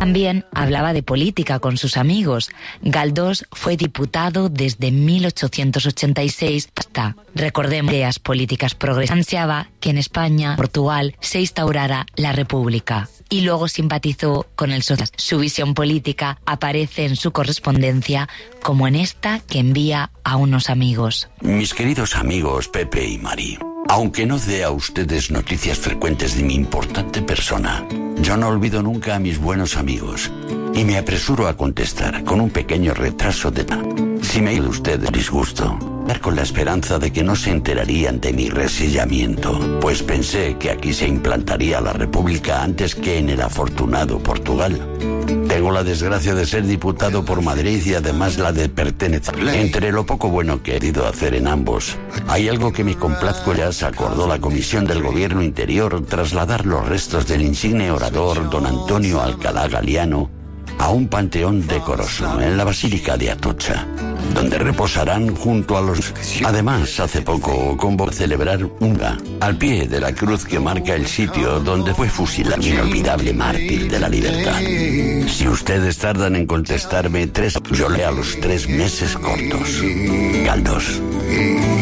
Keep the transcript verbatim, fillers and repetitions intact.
También hablaba de política con sus amigos. Galdós fue diputado desde mil ochocientos ochenta y seis hasta, recordemos, ideas políticas progresistas. Ansiaba que en España, Portugal, se instaurara la República. Y luego simpatizó con el socialismo. Su visión política aparece en su correspondencia, como en esta que envía a unos amigos. Mis queridos amigos Pepe y Mari, aunque no dé a ustedes noticias frecuentes de mi importante persona, yo no olvido nunca a mis buenos amigos y me apresuro a contestar con un pequeño retraso de... Si me hizo usted de disgusto, con la esperanza de que no se enterarían de mi resillamiento, pues pensé que aquí se implantaría la República antes que en el afortunado Portugal. Tengo la desgracia de ser diputado por Madrid y además la de pertenecer. Entre lo poco bueno que he ido hacer en ambos, hay algo que me complazco. Ya se acordó la Comisión del Gobierno Interior trasladar los restos del insigne orador don Antonio Alcalá Galiano a un panteón decoroso en la Basílica de Atocha, donde reposarán junto a los... Además, hace poco convocó a celebrar un ga al pie de la cruz que marca el sitio donde fue fusilado, inolvidable mártir de la libertad. Si ustedes tardan en contestarme tres, yo leo a los tres meses cortos. Galdós.